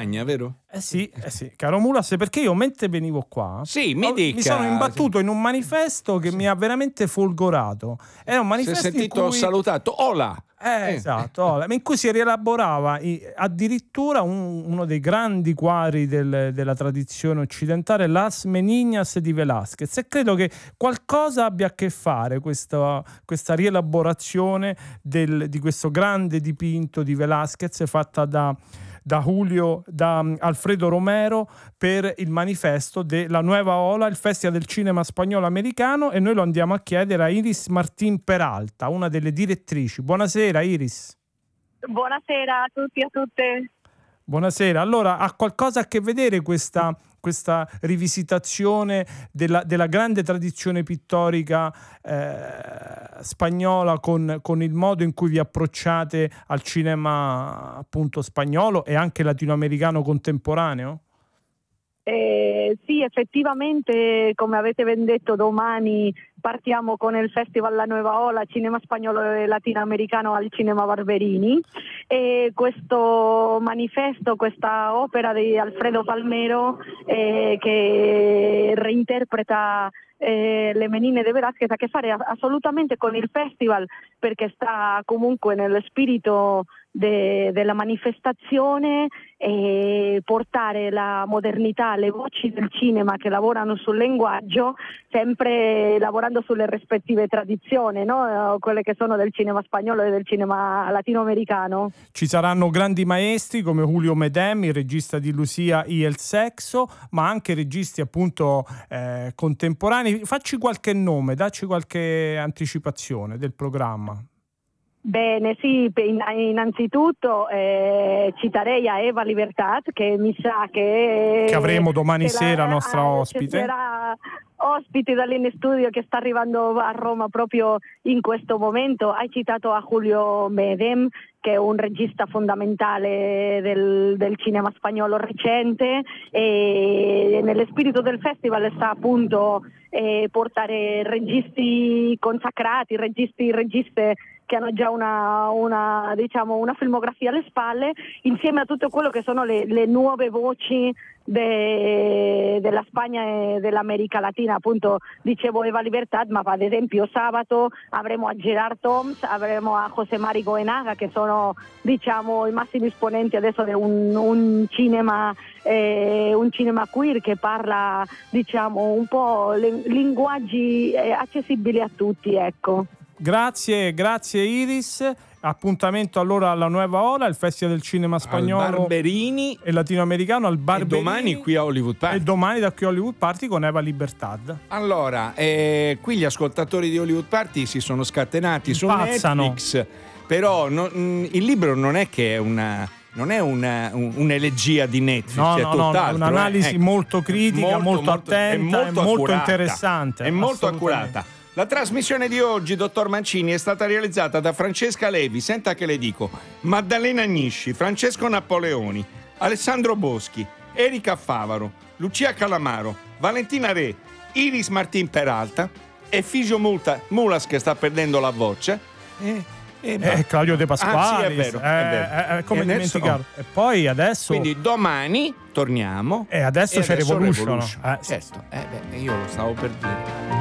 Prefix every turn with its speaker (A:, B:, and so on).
A: campagna, vero?
B: Sì, caro Mulas, perché io mentre venivo qua mi sono imbattuto in un manifesto che mi ha veramente folgorato. Era un manifesto
A: si è sentito salutato, hola!
B: Esatto, in cui si rielaborava addirittura uno dei grandi quadri della tradizione occidentale, Las Meninas di Velázquez, e credo che qualcosa abbia a che fare questa rielaborazione di questo grande dipinto di Velázquez fatta da Alfredo Romero per il manifesto della Nueva Ola, il Festival del Cinema Spagnolo Americano, e noi lo andiamo a chiedere a Iris Martín Peralta, una delle direttrici. Buonasera Iris.
C: Buonasera a tutti e a tutte.
B: Buonasera. Allora, ha qualcosa a che vedere questa rivisitazione della grande tradizione pittorica spagnola con il modo in cui vi approcciate al cinema appunto spagnolo e anche latinoamericano contemporaneo?
C: Sì, effettivamente, come avete ben detto, domani partiamo con il Festival La Nueva Ola, cinema spagnolo e latinoamericano al Cinema Barberini, e questo manifesto, questa opera di Alfredo Palmero che reinterpreta le Menine de Velázquez, ha a che fare assolutamente con il festival, perché sta comunque nello spirito della manifestazione, e portare la modernità, le voci del cinema che lavorano sul linguaggio, sempre lavorando sulle rispettive tradizioni, no? Quelle che sono del cinema spagnolo e del cinema latinoamericano.
B: Ci saranno grandi maestri come Julio Medem, il regista di Lucía y el Sexo, ma anche registi appunto contemporanei. Facci qualche nome, dacci qualche anticipazione del programma.
C: Bene, sì, innanzitutto citerei a Eva Libertad, che mi sa che
B: avremo domani sera nostra ospite.
C: Ospite dall'In Studio, che sta arrivando a Roma proprio in questo momento. Hai citato a Julio Medem, che è un regista fondamentale del cinema spagnolo recente, e nello spirito del festival sta appunto portare registi consacrati, registe che hanno già una filmografia alle spalle, insieme a tutto quello che sono le nuove voci della Spagna e dell'America Latina. Appunto dicevo Eva Libertad, ma ad esempio sabato avremo a Gerard Toms, avremo a José Mari Goenaga, che sono i massimi esponenti adesso di un cinema queer che parla un po' linguaggi accessibili a tutti, ecco.
B: Grazie Iris. Appuntamento allora alla Nueva Ola, il Festival del Cinema Spagnolo
A: al Barberini
B: e latinoamericano al Barberini,
A: e domani qui a Hollywood Party.
B: E domani da qui a Hollywood Party con Eva Libertad.
A: Allora, qui gli ascoltatori di Hollywood Party si sono scatenati su Netflix, però il libro non è che è un'elegia di Netflix, è tutt'altro.
B: Un'analisi molto critica, molto attenta, e molto interessante.
A: È molto accurata. La trasmissione di oggi, dottor Mancini, è stata realizzata da Francesca Levi, senta che le dico, Maddalena Agnisci, Francesco Napoleoni, Alessandro Boschi, Erika Favaro, Lucia Calamaro, Valentina Re, Iris Martín Peralta e Figio Mulas, che sta perdendo la voce,
B: Claudio De Pasquale.
A: Sì, è vero.
B: Come dimenticarlo. E poi adesso,
A: quindi domani torniamo.
B: E adesso c'è Revolution.
A: Certo, io lo stavo per dire.